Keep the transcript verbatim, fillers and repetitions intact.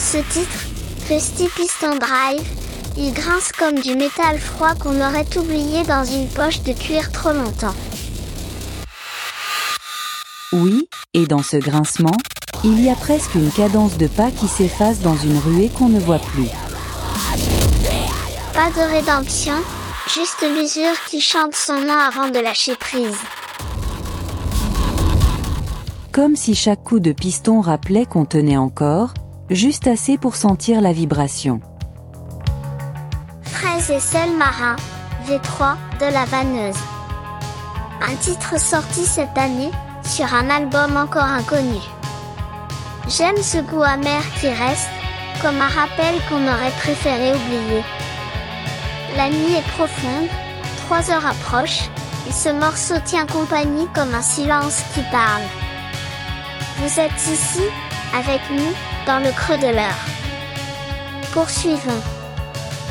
Ce titre, Rusty Piston Drive, il grince comme du métal froid qu'on aurait oublié dans une poche de cuir trop longtemps. Oui, et dans ce grincement, il y a presque une cadence de pas qui s'efface dans une ruée qu'on ne voit plus. Pas de rédemption, juste l'usure qui chante son nom avant de lâcher prise. Comme si chaque coup de piston rappelait qu'on tenait encore, juste assez pour sentir la vibration. Fraise et sel marin, V trois, de la vanneuse. Un titre sorti cette année, sur un album encore inconnu. J'aime ce goût amer qui reste, comme un rappel qu'on aurait préféré oublier. La nuit est profonde, trois heures approchent, et ce morceau tient compagnie comme un silence qui parle. Vous êtes ici, avec nous, dans le creux de l'heure. Poursuivons.